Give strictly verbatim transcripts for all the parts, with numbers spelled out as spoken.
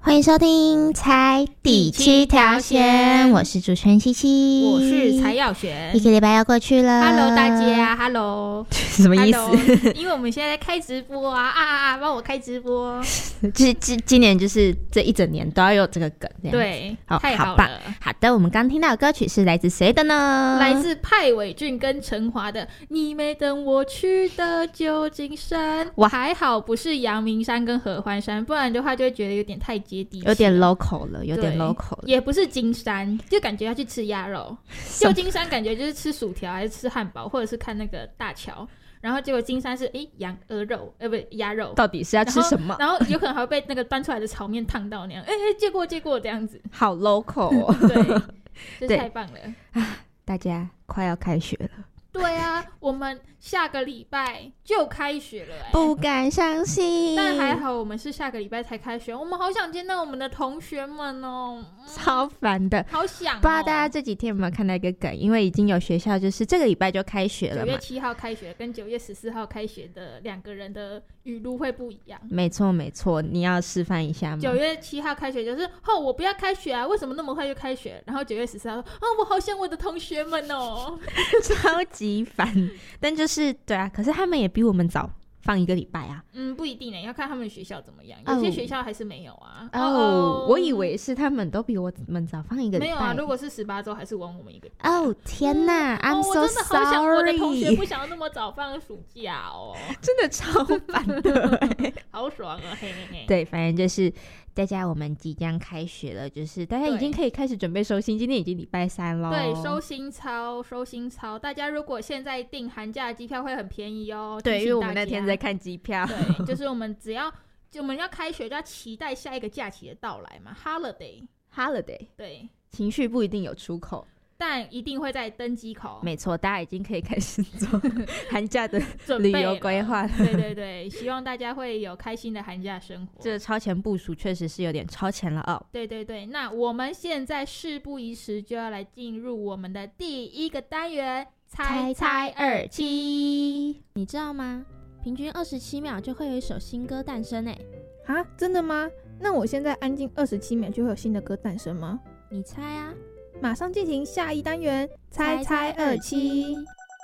欢迎收听才第七条线，我是主持人七七， 我是才耀璇。 一个礼拜要过去了 ，Hello 大家 ，Hello 什么意思？ Hello, 因为我们现在在开直播啊啊啊！帮我开直播。 今今今年就是这一整年都要有这个梗，这样对， 好太好了。 好棒。好的，我们刚听到的歌曲是来自谁的呢？ 来自派伟俊跟陈华的《你没等我去的旧金山》。 哇， 还好不是阳明山跟合欢山，不然的话就会觉得有点太接地气， 有点 local 了，有点 local 了。 也不是金山，就感觉要去吃鸭肉。旧金山感觉就是吃薯条还是吃汉堡，或者是看那个大桥。然后结果金山是诶羊鹅肉，呃不鸭肉， 到底是要吃什么？ 然 后, 然后有可能还会被那个端出来的炒面烫到那样，哎哎借过借过这样子， 好 local 哦。 对，这太棒了啊！大家快要开学了。 对啊，我们下个礼拜就开学了、欸， 不敢相信。 但还好我们是下个礼拜才开学，我们好想见到我们的同学们哦， 超烦的， 好想、哦。 不知道大家这几天有没有看到一个梗？因为已经有学校就是这个礼拜就开学了嘛， 九月七号开学跟九月十四号开学的两个人的语录会不一样。 没错没错，你要示范一下吗？ 九月七号开学就是哦，我不要开学啊，为什么那么快就开学？然后九月十四号说哦，我好想我的同学们哦， 超级烦。但就是对啊，可是他们也比我们早放一个礼拜啊。 嗯，不一定呢，要看他们学校怎么样，有些学校还是没有啊。 哦， oh, oh, 我以为是他们都比我们早放一个礼拜。 没有啊，如果是十八周还是晚我们一个礼拜。 哦、oh, 天哪、嗯、，I'm so sorry、哦、我真的好想我的同学不想要那么早放暑假哦， 真的超烦的好爽啊，嘿嘿嘿。 对，反正就是大家我们即将开学了，就是大家已经可以开始准备收心，今天已经礼拜三咯。 对，收心操收心操，大家如果现在订寒假的机票会很便宜哦。 对，因为我们那天在看机票。 对，就是我们只要就我们要开学就要期待下一个假期的到来嘛 ，holiday holiday。 对， 情绪不一定有出口， 但一定会在登机口。 没错，大家已经可以开始做寒假的旅游规划了。 对对对，希望大家会有开心的寒假生活。 这超前部署确实是有点超前了哦。 对对对，那我们现在事不宜迟，就要来进入我们的第一个单元——猜猜二七。 你知道吗？平均二十七秒就会有一首新歌诞生诶。 啊，真的吗？那我现在安静二十七秒就会有新的歌诞生吗？ 你猜啊！ 马上进行下一单元，猜猜二七。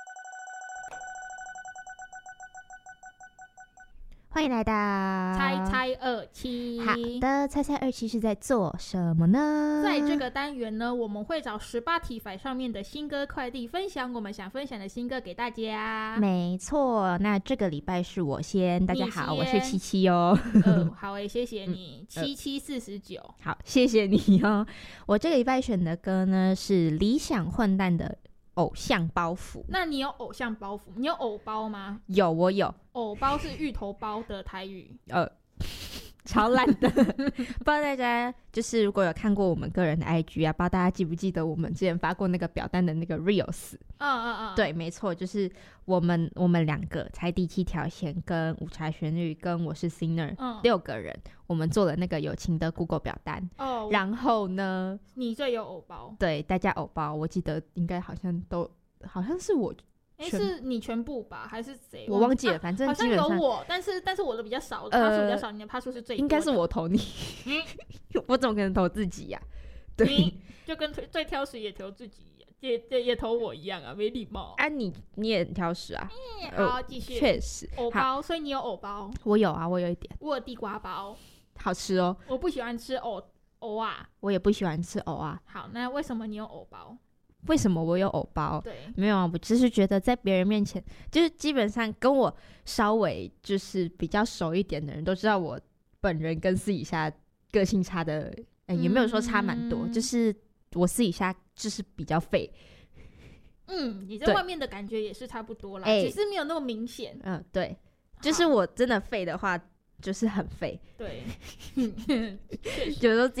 欢迎来到猜猜二七。 好的，猜猜二七是在做什么呢？ 在这个单元呢，我们会找 Spotify 上面的新歌快递，分享我们想分享的新歌给大家。 没错，那这个礼拜是我先。大家好，我是七七哦。 呃，好诶，谢谢你，七七四十九。 好，谢谢你哦。我这个礼拜选的歌呢是理想混蛋的偶像包袱。 那你有偶像包袱？你有偶包吗？ 有，我有。 偶包是芋头包的台语。 呃，超烂的。不知道大家就是如果有看过我们个人的 I G 啊，不知道大家记不记得我们之前发过那个表单的那个 Reels。 嗯嗯嗯， 对，没错，就是我们我们两个才第七条线跟午茶旋律跟我是 Sinner、嗯、六个人，我们做了那个友情的 Google 表单。哦，然后呢， 你最有偶包？ 对，大家偶包，我记得应该好像都好像是我。 哎，是你全部吧，还是谁？ 我忘记了，啊、反正基本上好像有我，但是但是我的比较少，趴数比较少，你的趴数是最多的。 应该是我投你，我怎么可能投自己呀、啊？对， 你就跟最挑食也投自己，也也也投我一样啊，没礼貌。 啊你，你你也很挑食啊？ 嗯、好，继续。 确实， 偶包，所以你有偶包？ 我有啊，我有一点。 我有地瓜包， 好吃哦。 我不喜欢吃藕藕啊， 我也不喜欢吃藕啊。 好，那为什么你有偶包？ 为什么我有偶包？ 对， 没有啊，我只是觉得在别人面前，就是基本上跟我稍微就是比较熟一点的人都知道我本人跟私底下个性差的，欸、也没有说差蛮多、嗯，就是我私底下就是比较废。 嗯，你在外面的感觉也是差不多啦，只是没有那么明显。 嗯，对，就是我真的废的话，就是很废。 对， 有时候自己